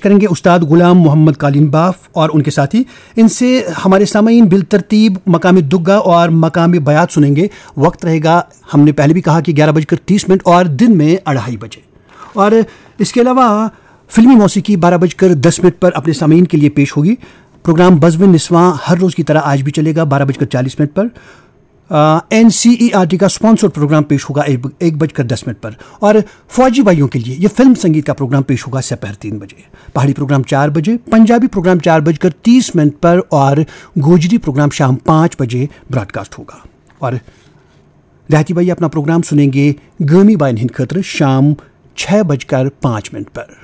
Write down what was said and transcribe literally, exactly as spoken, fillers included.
करेंगे उस्ताद गुलाम मोहम्मद कालीन बाफ और उनके साथी। इनसे हमारे सामीन बिल तरतीब मकामी दुग्गा और मकामी बयात सुनेंगे। वक्त रहेगा, हमने पहले भी कहा कि ग्यारह बजकर तीस मिनट और दिन में अढ़ाई बजे। और इसके अलावा फिल्मी मौसीकी बारह बजकर दस मिनट पर अपने सामीन के लिए पेश होगी। प्रोग्राम बज़्म निस्वां हर रोज़ की तरह आज भी चलेगा बारह बजकर चालीस मिनट पर। N C E R T का स्पॉन्सर्ड प्रोग्राम पेश होगा एक, एक बजकर दस मिनट पर। और फौजी भाइयों के लिए ये फिल्म संगीत का प्रोग्राम पेश होगा सपहर तीन बजे। पहाड़ी प्रोग्राम चार बजे, पंजाबी प्रोग्राम चार बजकर तीस मिनट पर और गोजरी प्रोग्राम शाम पाँच बजे ब्रॉडकास्ट होगा। और देहाती भाई अपना प्रोग्राम सुनेंगे गमी बाइन हिंद खतर शाम छः बजकर पाँच मिनट पर।